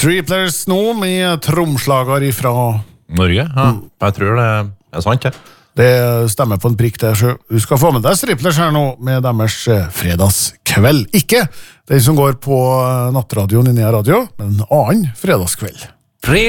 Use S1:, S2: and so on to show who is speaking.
S1: Striplers nå med tromslager ifra
S2: Norge, ja. Jeg tror det er sant, ja.
S1: Det stemmer på en prikk der, så du skal få med deg Striplers her nå med deres fredagskveld. Ikke den som går på nattradioen i Nea Radio, men en annen fredagskveld.